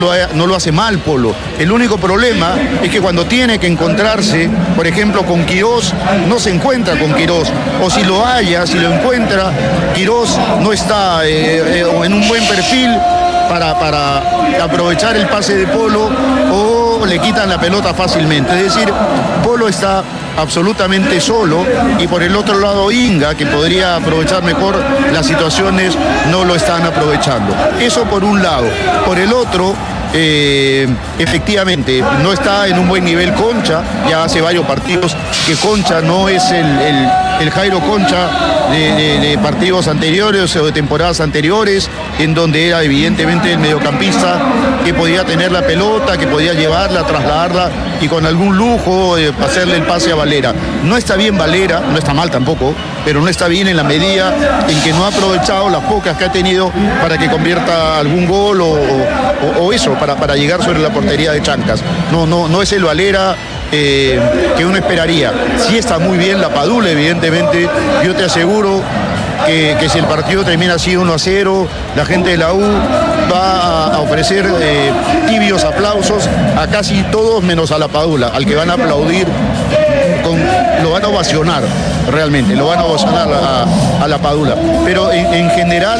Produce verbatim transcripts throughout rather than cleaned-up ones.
no lo hace mal Polo. El único problema es que cuando tiene que encontrarse, por ejemplo, con Quirós, no se encuentra con Quirós. O si lo halla, si lo encuentra, Quirós no está eh, eh, en un buen perfil para, para aprovechar el pase de Polo, o le quitan la pelota fácilmente. Es decir, Polo está absolutamente solo, y por el otro lado Inga, que podría aprovechar mejor las situaciones, no lo están aprovechando. Eso por un lado. Por el otro, eh, efectivamente no está en un buen nivel Concha. Ya hace varios partidos que Concha no es el, el, el Jairo Concha de, de, de partidos anteriores o de temporadas anteriores, en donde era evidentemente el mediocampista que podía tener la pelota, que podía llevarla, trasladarla y con algún lujo eh, hacerle el pase a Valera. No está bien Valera, no está mal tampoco, pero no está bien en la medida en que no ha aprovechado las pocas que ha tenido para que convierta algún gol o, o, o eso, para, para llegar sobre la portería de Chancas. No, no, no es el Valera eh, que uno esperaría. Sí está muy bien la Padula, evidentemente. Yo te aseguro que, que si el partido termina así uno a cero, la gente de la U va a ofrecer eh, tibios aplausos a casi todos menos a la Padula, al que van a aplaudir, con, lo van a ovacionar realmente, lo van a ovacionar a, a la Padula. Pero en, en general,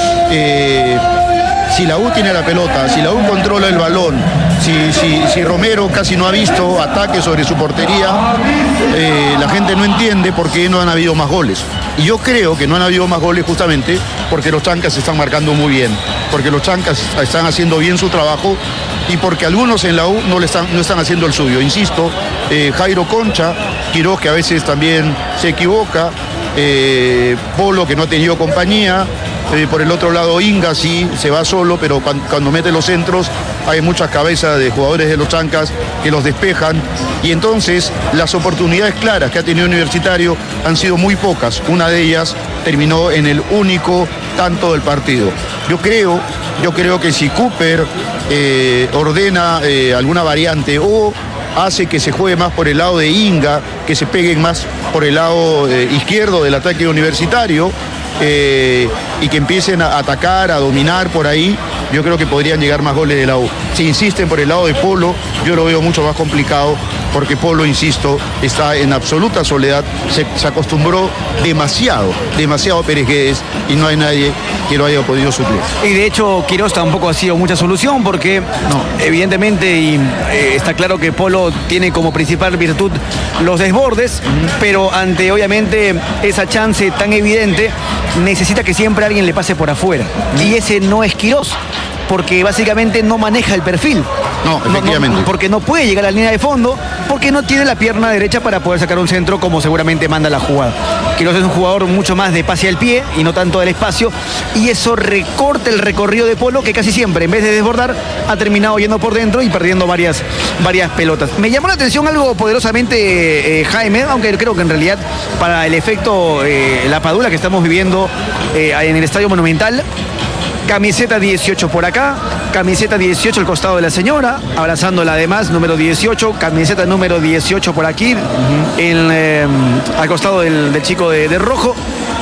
eh, si la U tiene la pelota, si la U controla el balón, si, si, si Romero casi no ha visto ataques sobre su portería, eh, la gente no entiende por qué no han habido más goles. Y yo creo que no han habido más goles justamente porque los Chancas se están marcando muy bien, porque los Chancas están haciendo bien su trabajo y porque algunos en la U no, le están, no están haciendo el suyo. Insisto, eh, Jairo Concha, Quirós, que a veces también se equivoca, eh, Polo, que no ha tenido compañía, eh, por el otro lado Inga sí se va solo, pero cuando, cuando mete los centros hay muchas cabezas de jugadores de los Chancas que los despejan, y entonces las oportunidades claras que ha tenido Universitario han sido muy pocas. Una de ellas terminó en el único tanto del partido. Yo creo, yo creo que si Cooper eh, ordena eh, alguna variante o hace que se juegue más por el lado de Inga, que se peguen más por el lado eh, izquierdo del ataque Universitario, eh, y que empiecen a atacar, a dominar por ahí, yo creo que podrían llegar más goles de la U. Si insisten por el lado de Polo, yo lo veo mucho más complicado, porque Polo, insisto, está en absoluta soledad, se, se acostumbró demasiado, demasiado a Pérez Guedes, y no hay nadie que lo haya podido suplir. Y de hecho Quirós tampoco ha sido mucha solución, porque no. evidentemente y, eh, está claro que Polo tiene como principal virtud los desbordes, uh-huh. pero ante obviamente esa chance tan evidente, necesita que siempre alguien le pase por afuera, uh-huh. y ese no es Quirós, porque básicamente no maneja el perfil. No, efectivamente. No, no, porque no puede llegar a la línea de fondo, porque no tiene la pierna derecha para poder sacar un centro como seguramente manda la jugada. Quirós es un jugador mucho más de pase al pie y no tanto del espacio, y eso recorta el recorrido de Polo, que casi siempre, en vez de desbordar, ha terminado yendo por dentro y perdiendo varias, varias pelotas. Me llamó la atención algo poderosamente, eh, Jaime, aunque creo que en realidad para el efecto, eh, la Padula que estamos viviendo eh, en el Estadio Monumental, camiseta dieciocho por acá, camiseta dieciocho al costado de la señora, abrazándola además, número dieciocho, camiseta número dieciocho por aquí, uh-huh. en, eh, al costado del, del chico de, de rojo.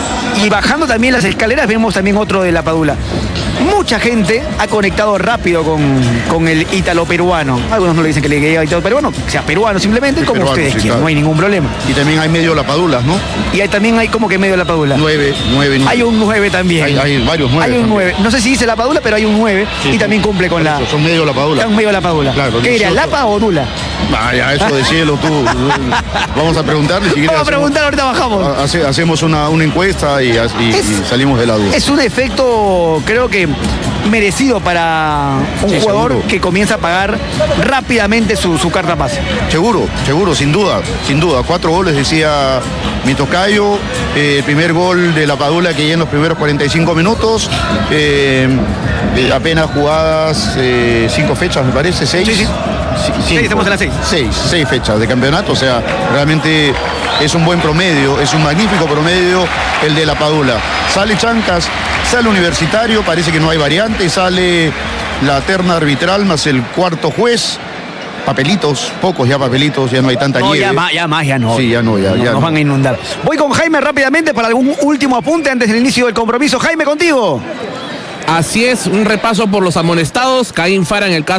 Y bajando también las escaleras vemos también otro de la Padula. Mucha gente ha conectado rápido con, con el ítalo peruano. Algunos no le dicen que le diga ítalo peruano, que sea peruano simplemente, sí, como peruano, ustedes sí, quieran, claro. No hay ningún problema. Y también hay medio la Padula, ¿no? Y hay, también hay como que medio la Padula. Nueve, nueve, nueve. Hay un nueve también. Hay, hay varios nueve. Hay un también. nueve. No sé si dice la Padula, pero hay un nueve, sí, y sí, también cumple con la... Son medio la Padula. Son medio la Padula. Claro, ¿qué era, Lapa o Nula? Vaya, eso de cielo tú. Vamos a preguntarle si quieres. Vamos a preguntar, ahorita bajamos. Hace, hacemos una, una encuesta y, y, es, y salimos de la duda. Es un efecto, creo que merecido para un sí, jugador seguro. Que comienza a pagar rápidamente su, su carta pase. Seguro, seguro, sin duda, sin duda. Cuatro goles, decía mi tocayo. Eh, el primer gol de la Padula que ya en los primeros cuarenta y cinco minutos. Eh, eh, apenas jugadas, eh, cinco fechas, me parece, seis. Sí, sí. Sí, estamos en las seis. Seis, seis fechas de campeonato, o sea, realmente es un buen promedio, es un magnífico promedio el de la Padula. Sale Chancas, sale Universitario, parece que no hay variante, sale la terna arbitral más el cuarto juez. Papelitos, pocos ya papelitos, ya no hay tanta no, nieve. Ya más, ya más, ya no. Sí, ya no, ya, no, ya nos no. van a inundar. Voy con Jaime rápidamente para algún último apunte antes del inicio del compromiso. Jaime, contigo. Así es, un repaso por los amonestados. Caín Fara en el caso